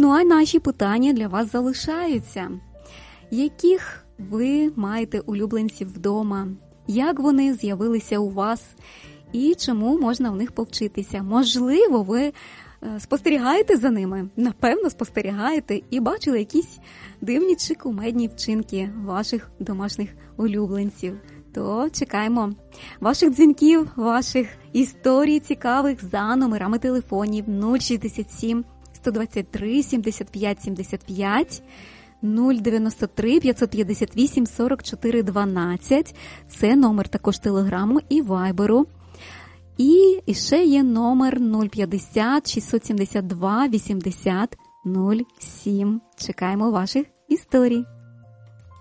Ну а наші питання для вас залишаються. Яких ви маєте улюбленців вдома? Як вони з'явилися у вас? І чому можна в них повчитися? Можливо, ви спостерігаєте за ними? Напевно, спостерігаєте і бачили якісь дивні чи кумедні вчинки ваших домашніх улюбленців. То чекаємо ваших дзвінків, ваших історій цікавих за номерами телефонів 067 123 75 75, 093 558 44 12. Це номер також телеграму і вайберу. І ще є номер 050 672 80 07. Чекаємо ваших історій.